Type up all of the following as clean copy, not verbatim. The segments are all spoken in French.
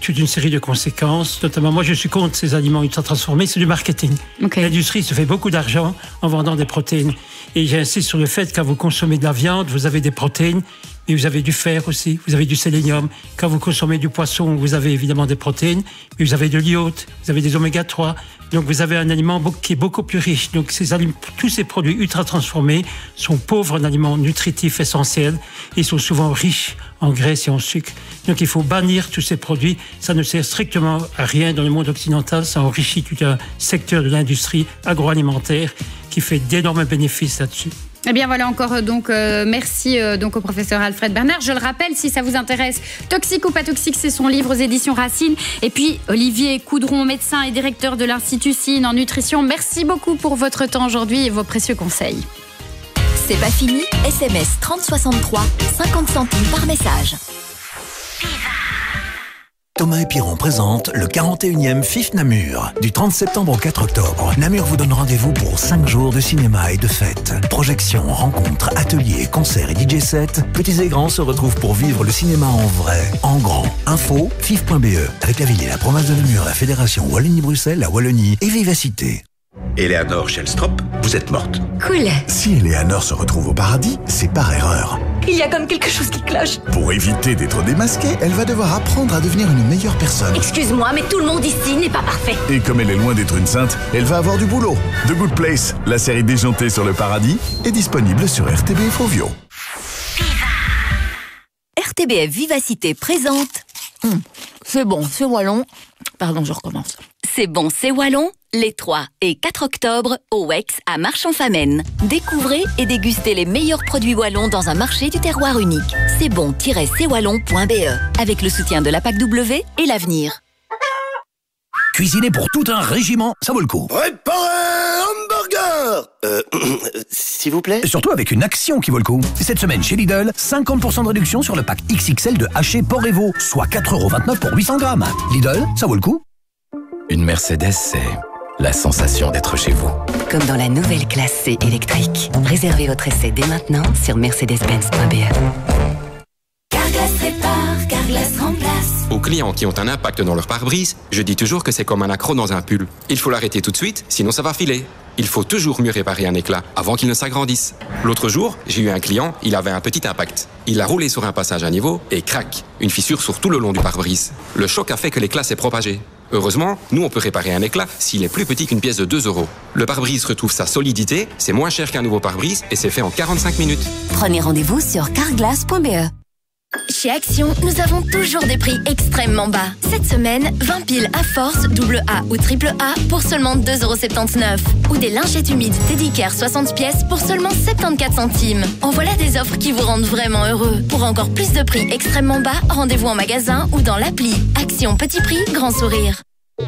toute une série de conséquences. Notamment, moi, je suis contre ces aliments ultra transformés. C'est du marketing. L'industrie se fait beaucoup d'argent en vendant des protéines. Et j'insiste sur le fait que quand vous consommez de la viande, vous avez des protéines, mais vous avez du fer aussi, vous avez du sélénium. Quand vous consommez du poisson, vous avez évidemment des protéines, mais vous avez de l'iode, vous avez des oméga 3. Donc vous avez un aliment qui est beaucoup plus riche. Donc tous ces produits ultra transformés sont pauvres en aliments nutritifs essentiels et sont souvent riches en graisse et en sucre. Donc il faut bannir tous ces produits. Ça ne sert strictement à rien dans le monde occidental. Ça enrichit tout un secteur de l'industrie agroalimentaire qui fait d'énormes bénéfices là-dessus. Eh bien voilà encore merci donc au professeur Alfred Bernard. Je le rappelle, si ça vous intéresse, Toxique ou pas toxique, c'est son livre aux éditions Racine. Et puis Olivier Coudron, médecin et directeur de l'Institut Cine en nutrition. Merci beaucoup pour votre temps aujourd'hui et vos précieux conseils. C'est pas fini, SMS 3063, 50 centimes par message. Thomas et Piron présente le 41e FIF Namur. Du 30 septembre au 4 octobre, Namur vous donne rendez-vous pour 5 jours de cinéma et de fêtes. Projections, rencontres, ateliers, concerts et DJ sets. Petits et grands se retrouvent pour vivre le cinéma en vrai, en grand. Info, fif.be. Avec la ville et la province de Namur, la fédération Wallonie-Bruxelles, la Wallonie et Vivacité. Eleanor Shellstrop, vous êtes morte. Cool. Si Eleanor se retrouve au paradis, c'est par erreur. Il y a comme quelque chose qui cloche. Pour éviter d'être démasquée, elle va devoir apprendre à devenir une meilleure personne. Excuse-moi, mais tout le monde ici n'est pas parfait. Et comme elle est loin d'être une sainte, elle va avoir du boulot. The Good Place, la série déjantée sur le paradis, est disponible sur RTBF Ovio. RTBF Vivacité présente. C'est bon, c'est wallon. Pardon, je recommence. C'est bon, c'est wallon. Les 3 et 4 octobre au WEX à Marchand-Famenne. Découvrez et dégustez les meilleurs produits wallons dans un marché du terroir unique. C'est bon-cwallon.be avec le soutien de la PAC-W et l'avenir. Cuisiner pour tout un régiment, ça vaut le coup. Préparez hamburger s'il vous plaît. Surtout avec une action qui vaut le coup. Cette semaine chez Lidl, 50% de réduction sur le pack XXL de haché porc et veau, soit 4,29€ pour 800 grammes. Lidl, ça vaut le coup. Une Mercedes, c'est la sensation d'être chez vous. Comme dans la nouvelle classe C électrique. Réservez votre essai dès maintenant sur mercedes-benz.be. Carglass répare, Carglass remplace. Aux clients qui ont un impact dans leur pare-brise, je dis toujours que c'est comme un accroc dans un pull. Il faut l'arrêter tout de suite, sinon ça va filer. Il faut toujours mieux réparer un éclat avant qu'il ne s'agrandisse. L'autre jour, j'ai eu un client, il avait un petit impact. Il a roulé sur un passage à niveau et crac, une fissure sur tout le long du pare-brise. Le choc a fait que l'éclat s'est propagé. Heureusement, nous on peut réparer un éclat s'il est plus petit qu'une pièce de 2€. Le pare-brise retrouve sa solidité, c'est moins cher qu'un nouveau pare-brise et c'est fait en 45 minutes. Prenez rendez-vous sur carglass.be. Chez Action, nous avons toujours des prix extrêmement bas. Cette semaine, 20 piles à force, double A ou triple A pour seulement 2,79€. Ou des lingettes humides Teddy Care 60 pièces pour seulement 74 centimes. En voilà des offres qui vous rendent vraiment heureux. Pour encore plus de prix extrêmement bas, rendez-vous en magasin ou dans l'appli. Action petit prix, grand sourire.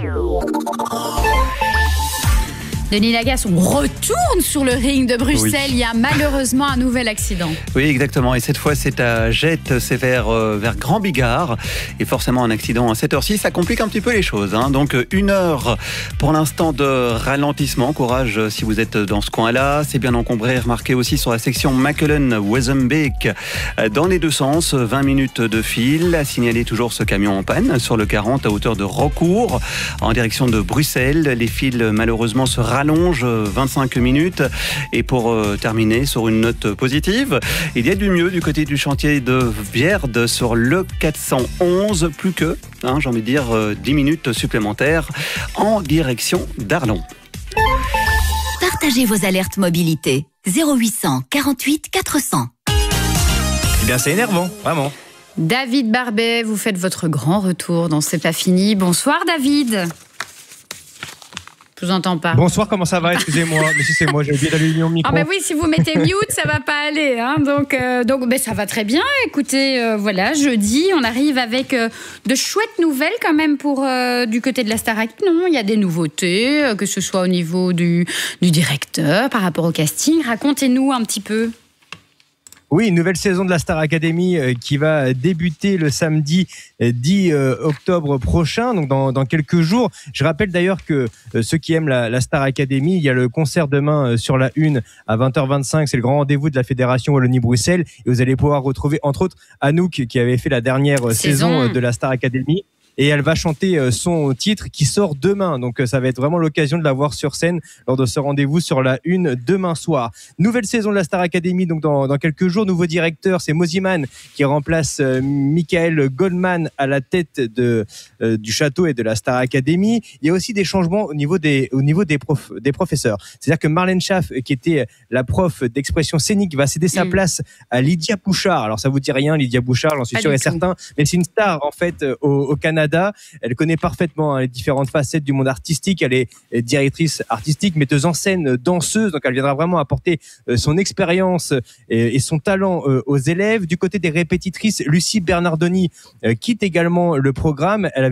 Denis Lagasse, on retourne sur le ring de Bruxelles. Oui. Il y a malheureusement un nouvel accident. Oui, exactement. Et cette fois, c'est à Jette, c'est vers Grand Bigard. Et forcément, un accident à cette heure-ci, ça complique un petit peu les choses. Donc, 1 heure pour l'instant de ralentissement. Courage si vous êtes dans ce coin-là. C'est bien encombré. Remarquez aussi sur la section Mechelen-Wezenbeek, dans les deux sens, 20 minutes de fil. À signaler toujours ce camion en panne sur le 40 à hauteur de Rocourt, en direction de Bruxelles. Les fils, malheureusement, se rallonge 25 minutes. Et pour terminer sur une note positive, il y a du mieux du côté du chantier de Vierde sur le 411, plus que, j'ai envie de dire, 10 minutes supplémentaires en direction d'Arlon. Partagez vos alertes mobilité. 0800 48 400. Eh bien, c'est énervant, vraiment. David Barbet, vous faites votre grand retour dans C'est pas fini. Bonsoir David. Je vous entends pas. Bonsoir, comment ça va? Excusez-moi, mais si c'est moi, j'ai oublié d'allumer mon micro. Ah ben oui, si vous mettez mute, ça va pas aller. Donc ben ça va très bien. Écoutez, voilà, jeudi, on arrive avec de chouettes nouvelles quand même pour du côté de la Starac. Non, il y a des nouveautés, que ce soit au niveau du directeur, par rapport au casting. Racontez-nous un petit peu. Oui, une nouvelle saison de la Star Academy qui va débuter le samedi 10 octobre prochain, donc dans quelques jours. Je rappelle d'ailleurs que ceux qui aiment la Star Academy, il y a le concert demain sur la 1 à 20h25. C'est le grand rendez-vous de la Fédération Wallonie-Bruxelles. Et vous allez pouvoir retrouver, entre autres, Anouk qui avait fait la dernière saison de la Star Academy. et elle va chanter son titre qui sort demain. Donc ça va être vraiment l'occasion de la voir sur scène lors de ce rendez-vous sur la Une demain soir. Nouvelle saison de la Star Academy, donc dans quelques jours. Nouveau directeur, c'est Mosimann qui remplace Michael Goldman à la tête du château et de la Star Academy. Il y a aussi des changements au niveau des professeurs. C'est-à-dire que Marlène Schaff, qui était la prof d'expression scénique, va céder sa place à Lydia Bouchard. Alors ça vous dit rien, Lydia Bouchard, j'en suis sûr et certain, mais c'est une star en fait au Canada. Elle connaît parfaitement les différentes facettes du monde artistique. Elle est directrice artistique, metteuse en scène, danseuse, donc elle viendra vraiment apporter son expérience et son talent aux élèves. Du côté des répétitrices, Lucie Bernardoni quitte également le programme. Elle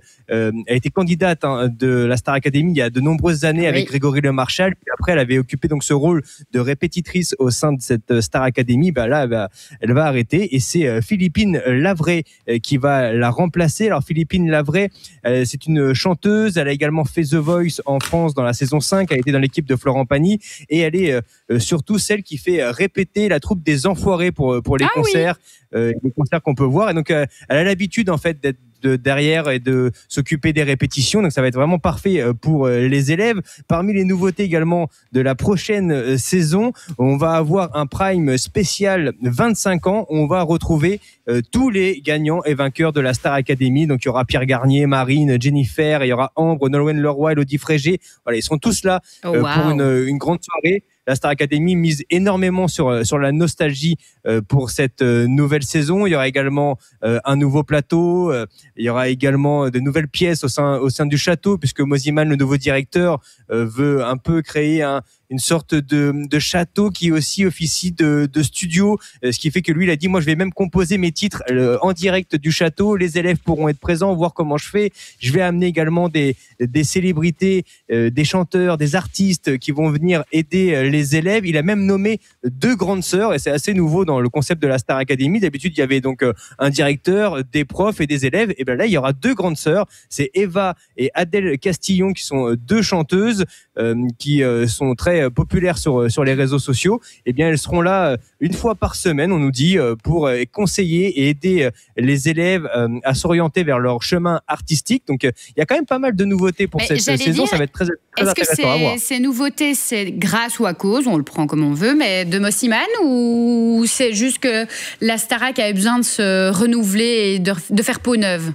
a été candidate de la Star Academy il y a de nombreuses années avec Grégory Le Marchal. Puis après, elle avait occupé donc ce rôle de répétitrice au sein de cette Star Academy. Là, elle va arrêter et c'est Philippine Lavray qui va la remplacer. Alors Philippine Lavray, c'est une chanteuse. Elle a également fait The Voice en France dans la saison 5. Elle a été dans l'équipe de Florent Pagny et elle est surtout celle qui fait répéter la troupe des Enfoirés pour les concerts, les concerts qu'on peut voir. Et donc, elle a l'habitude en fait d'être derrière et de s'occuper des répétitions. Donc ça va être vraiment parfait pour les élèves. Parmi les nouveautés également de la prochaine saison, on va avoir un prime spécial 25 ans. On va retrouver tous les gagnants et vainqueurs de la Star Academy. Donc il y aura Pierre Garnier, Marine, Jennifer, il y aura Ambre, Nolwenn Leroy, Elodie Frégé. Voilà, ils seront tous là pour une grande soirée. La Star Academy mise énormément sur la nostalgie pour cette nouvelle saison. Il y aura également un nouveau plateau. Il y aura également de nouvelles pièces au sein du château, puisque Mosimann, le nouveau directeur, veut un peu créer une sorte de château qui aussi officie de studio, ce qui fait que lui, il a dit, moi, je vais même composer mes titres en direct du château. Les élèves pourront être présents, voir comment je fais. Je vais amener également des célébrités, des chanteurs, des artistes qui vont venir aider les élèves. Il a même nommé 2 grandes sœurs et c'est assez nouveau dans le concept de la Star Academy. D'habitude, il y avait donc un directeur, des profs et des élèves. Et bien là, il y aura 2 grandes sœurs. C'est Eva et Adèle Castillon qui sont 2 chanteuses qui sont très populaires sur les réseaux sociaux. Et bien, elles seront là une fois par semaine, on nous dit, pour conseiller et aider les élèves à s'orienter vers leur chemin artistique. Donc, il y a quand même pas mal de nouveautés pour cette saison. Ça va être très intéressant à voir. Est-ce que ces nouveautés, c'est grâce ou à cause, on le prend comme on veut, mais de Mosimann, ou c'est juste que la Starac avait besoin de se renouveler et de faire peau neuve?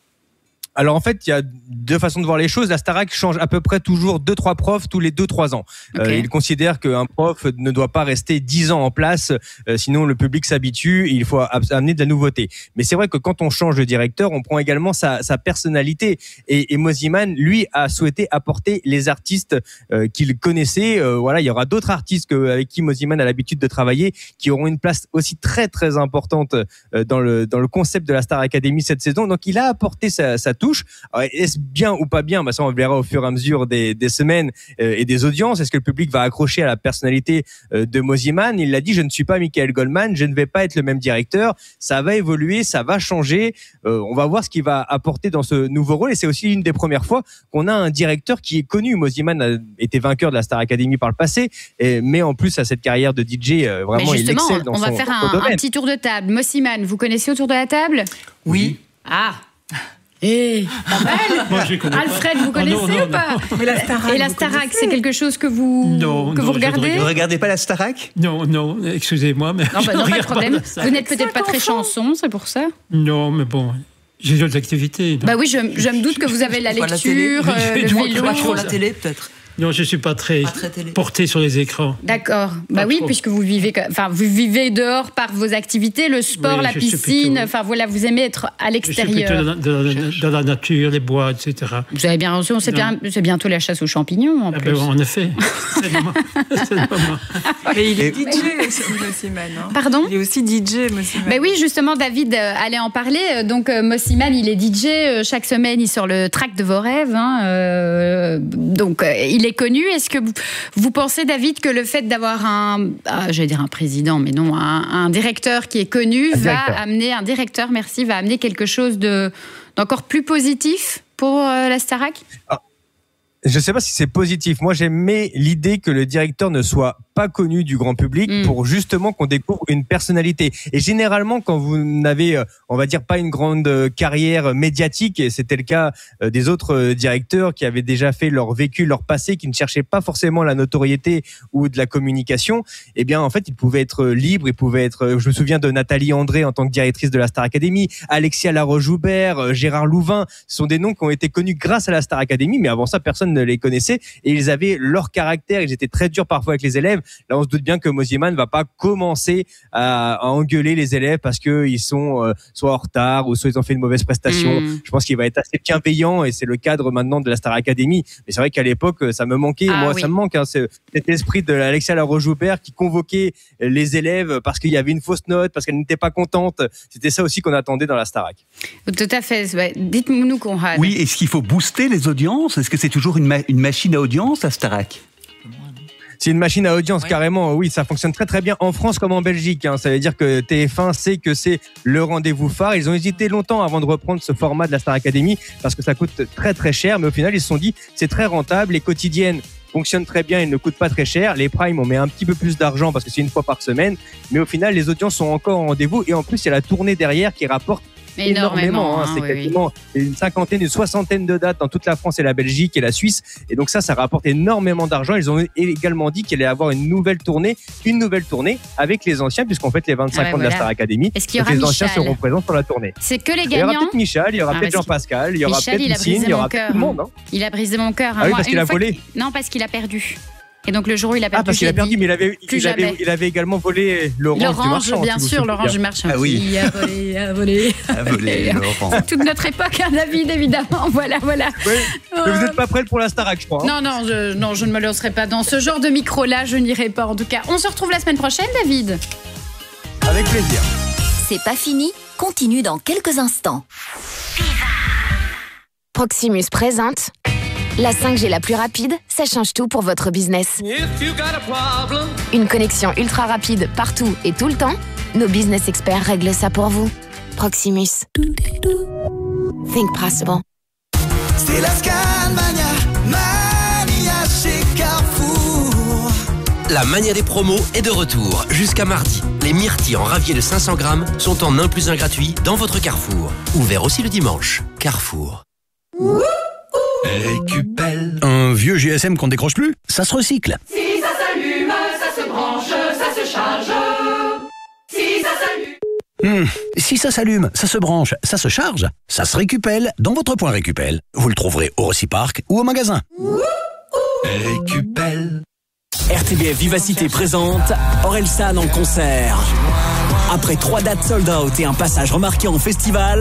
Alors en fait, il y a 2 façons de voir les choses. La Starac change à peu près toujours 2-3 profs tous les 2-3 ans. Il considère qu'un prof ne doit pas rester 10 ans en place, sinon le public s'habitue et il faut amener de la nouveauté. Mais c'est vrai que quand on change de directeur, on prend également sa personnalité. Et Mosimann, lui, a souhaité apporter les artistes qu'il connaissait. Voilà, il y aura d'autres artistes avec qui Mosimann a l'habitude de travailler qui auront une place aussi très très importante dans le concept de la Star Academy cette saison. Donc il a apporté sa touche. Alors, est-ce bien ou pas bien? Ça, on verra au fur et à mesure des semaines et des audiences. Est-ce que le public va accrocher à la personnalité de Mosimann? Il l'a dit, je ne suis pas Michael Goldman, je ne vais pas être le même directeur. Ça va évoluer, ça va changer. On va voir ce qu'il va apporter dans ce nouveau rôle. Et c'est aussi une des premières fois qu'on a un directeur qui est connu. Mosimann a été vainqueur de la Star Academy par le passé, mais en plus à cette carrière de DJ, vraiment, il excelle dans son domaine. On va faire un petit tour de table. Mosimann, vous connaissez autour de la table? Oui. Ah. Pas mal. Moi, Alfred, vous connaissez ou pas? Mais la Starac, et la Starac, c'est quelque chose que vous regardez? Vous ne regardez pas la Starac? Non, excusez-moi. Mais non, pas de problème. Vous n'êtes peut-être pas très chanson, c'est pour ça? Non, mais bon, j'ai d'autres activités. Donc. Bah oui, je me doute que vous avez la lecture, le vélo. Pas trop la télé, peut-être. Non, je ne suis pas très porté sur les écrans. D'accord. Bah oui, puisque vous vivez dehors par vos activités, le sport, la piscine. Enfin voilà, vous aimez être à l'extérieur. Je suis plutôt dans la nature, les bois, etc. Vous avez bien reçu. C'est bientôt la chasse aux champignons. En plus. En effet. C'est le moment. Mais il est DJ, Mosimann. Pardon? Il est aussi DJ, Mosimann. Ben oui, justement, David allait en parler. Donc Mosimann, il est DJ. Chaque semaine, il sort le track de vos rêves. Donc il est connu. Est-ce que vous pensez, David, que le fait d'avoir un président, mais non, un directeur qui est connu va amener quelque chose d'encore plus positif pour la Starac? Je ne sais pas si c'est positif. Moi, j'aimais l'idée que le directeur ne soit pas connu du grand public pour justement qu'on découvre une personnalité. Et généralement, quand vous n'avez, on va dire, pas une grande carrière médiatique, et c'était le cas des autres directeurs qui avaient déjà fait leur vécu, leur passé, qui ne cherchaient pas forcément la notoriété ou de la communication, eh bien, en fait, ils pouvaient être libres, ils pouvaient être, je me souviens de Nathalie André en tant que directrice de la Star Academy, Alexia Laroche-Joubert, Gérard Louvain, ce sont des noms qui ont été connus grâce à la Star Academy, mais avant ça, personne ne les connaissait et ils avaient leur caractère, ils étaient très durs parfois avec les élèves. Là, on se doute bien que Mosimann ne va pas commencer à engueuler les élèves parce qu'ils sont soit en retard ou soit ils ont fait une mauvaise prestation. Je pense qu'il va être assez bienveillant et c'est le cadre maintenant de la Star Academy. Mais c'est vrai qu'à l'époque, ça me manquait. Moi, ça me manque, hein, cet esprit de Alexia Laroche-Joubert qui convoquait les élèves parce qu'il y avait une fausse note, parce qu'elle n'était pas contente. C'était ça aussi qu'on attendait dans la Starac. Tout à fait. Dites-nous, Conrad. Oui, est-ce qu'il faut booster les audiences? Est-ce que c'est toujours une machine à audience, la Starac? C'est une machine à audience, carrément. Oui, ça fonctionne très très bien en France comme en Belgique. Ça veut dire que TF1 sait que c'est le rendez-vous phare. Ils ont hésité longtemps avant de reprendre ce format de la Star Academy parce que ça coûte très très cher. Mais au final, ils se sont dit c'est très rentable. Les quotidiennes fonctionnent très bien, ils ne coûtent pas très cher. Les primes, on met un petit peu plus d'argent parce que c'est une fois par semaine. Mais au final, les audiences sont encore au rendez-vous. Et en plus, il y a la tournée derrière qui rapporte énormément. C'est quasiment une cinquantaine, une soixantaine de dates dans toute la France et la Belgique et la Suisse. Et donc ça rapporte énormément d'argent. Ils ont également dit qu'il allait y avoir une nouvelle tournée avec les anciens, puisqu'on fête les 25 ans de la Star Academy. Est-ce qu'il y aura les anciens seront présents sur la tournée. C'est que les gagnants. Il y aura peut-être Michel, il y aura peut-être Jean-Pascal, il y aura peut-être Lucine, il y aura tout le monde. Il a brisé mon cœur. Ah oui, parce qu'il a volé. Non, parce qu'il a perdu. Et donc le jour où il a perdu, parce qu'il a perdu, mais il avait également volé l'orange du marchand. Bien sûr, l'orange du marchand. Ah oui. Il a volé. C'est toute notre époque, hein, David, évidemment. Voilà. Oui, mais vous n'êtes pas prêts pour la Starac, je crois. Non, je ne me lancerai pas dans ce genre de micro-là. Je n'irai pas, en tout cas. On se retrouve la semaine prochaine, David. Avec plaisir. C'est pas fini, continue dans quelques instants. Proximus présente la 5G la plus rapide, ça change tout pour votre business. Une connexion ultra rapide partout et tout le temps. Nos business experts règlent ça pour vous. Proximus. Think possible. C'est la Scanmania, mania chez Carrefour. La mania des promos est de retour jusqu'à mardi. Les myrtilles en ravier de 500 grammes sont en 1 + 1 gratuit dans votre Carrefour. Ouvert aussi le dimanche. Carrefour. Récupelle. Un vieux GSM qu'on décroche plus, ça se recycle. Si ça s'allume, ça se branche, ça se charge. Si ça s'allume. Si ça s'allume, ça se branche, ça se charge, ça se récupelle dans votre point Récupel. Vous le trouverez au Reciparc ou au magasin. Récupelle. RTBF Vivacité présente Orelsan en concert. Après 3 dates sold out et un passage remarqué en festival,